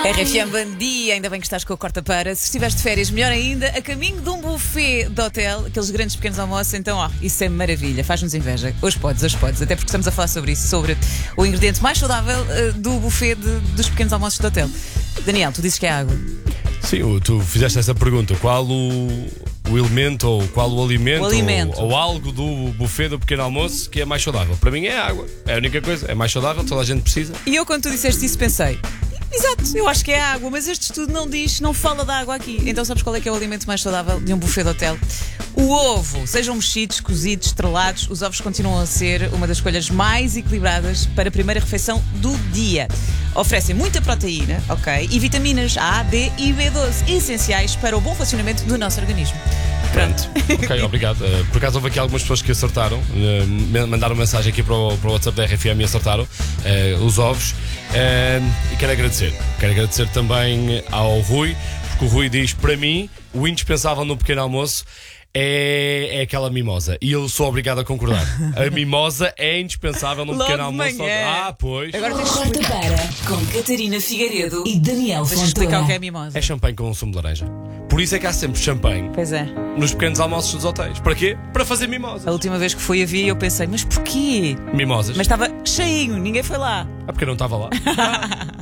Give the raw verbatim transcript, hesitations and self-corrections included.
R F M, bom dia, ainda bem que estás com a corta para. Se estiveres de férias, melhor ainda, a caminho de um buffet de hotel, aqueles grandes pequenos almoços, então, ó, isso é maravilha, faz-nos inveja. Hoje podes, hoje podes, até porque estamos a falar sobre isso, sobre o ingrediente mais saudável uh, do buffet de, dos pequenos almoços de hotel. Daniel, tu dizes que é água. Sim, tu fizeste essa pergunta. Qual o, o elemento ou qual o alimento, o alimento. Ou, ou algo do buffet do pequeno almoço que é mais saudável? Para mim é a água. É a única coisa. É mais saudável, toda a gente precisa. E eu, quando tu disseste isso, pensei... Exato, eu acho que é a água, mas este estudo não diz, não fala da água aqui. Então sabes qual é que é o alimento mais saudável de um buffet de hotel? O ovo. Sejam mexidos, cozidos, estrelados, os ovos continuam a ser uma das escolhas mais equilibradas para a primeira refeição do dia. Oferecem muita proteína, ok, e vitaminas A, D e B doze, essenciais para o bom funcionamento do nosso organismo. Pronto. Ok, obrigado. Uh, por acaso houve aqui algumas pessoas que acertaram, uh, mandaram mensagem aqui para o, para o WhatsApp da R F M e acertaram uh, os ovos. Uh, e quero agradecer. Quero agradecer também ao Rui, porque o Rui diz: para mim, o indispensável no pequeno almoço é, é aquela mimosa. E eu sou obrigado a concordar. A mimosa é indispensável no Logo pequeno de almoço. manhã. Ah, pois. Agora tens que Corta explicar. para com Catarina Figueiredo e Daniel Deixa eu explicar o Fontoura. que é a mimosa. É champanhe com um sumo de laranja. Por isso é que há sempre champanhe Pois é. nos pequenos almoços dos hotéis. Para quê? Para fazer mimosas. A última vez que fui havia, eu pensei, mas porquê? Mimosas. Mas estava cheinho, ninguém foi lá. Ah, porque eu não estava lá.